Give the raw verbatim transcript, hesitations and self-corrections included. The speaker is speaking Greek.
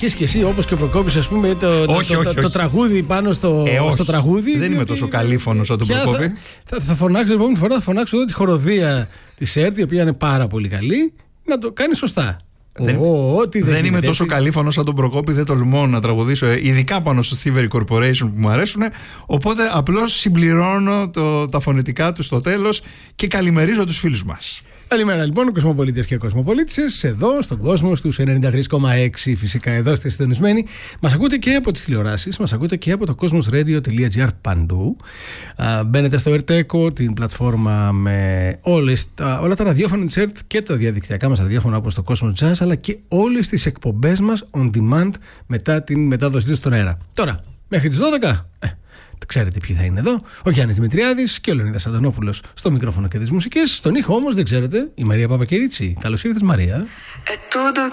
αρχίσει και εσύ όπως και ο Προκόπης, ας πούμε, το, όχι, το, όχι, το, όχι. το τραγούδι πάνω στο, ε, στο τραγούδι. Δεν είμαι τόσο καλήφωνος σαν τον Προκόπη. Θα, θα, θα φωνάξω την επόμενη φορά, θα φωνάξω εδώ τη χοροδία της ΕΡΤ, η οποία είναι πάρα πολύ καλή, να το κάνει σωστά. Δεν, oh, oh, δεν, δεν είμαι τόσο έτσι. καλήφωνος σαν τον Προκόπη, δεν τολμώ να τραγουδήσω, ειδικά πάνω στο Thievery Corporation που μου αρέσουν. Οπότε απλώς συμπληρώνω το, τα φωνητικά του στο τέλος και καλημερίζω τους φίλους μας. Καλημέρα λοιπόν, κοσμοπολίτες και κοσμοπολίτησες, εδώ στον κόσμο στους ενενήντα τρία κόμμα έξι. Φυσικά εδώ είστε συντονισμένοι. Μας ακούτε και από τις τηλεοράσεις, μας ακούτε και από το cosmosradio.gr παντού. Α, μπαίνετε στο Ερτέκο, την πλατφόρμα με όλες τα, όλα τα ραδιόφωνα της ΕΡΤ και τα διαδικτυακά μας ραδιόφωνα όπως το Cosmos Jazz, αλλά και όλες τις εκπομπές μας on demand μετά την μετάδοσή του στον αέρα. Τώρα, μέχρι τις δώδεκα. Ε, Ξέρετε ποιοι θα είναι εδώ. Ο Γιάννης Δημητριάδης και ο Λεωνίδας Αντωνόπουλος στο μικρόφωνο και τις μουσικές. Στον ήχο όμως δεν ξέρετε, η Μαρία Παπακυρίτσι. Καλώς ήρθες, Μαρία. È tutto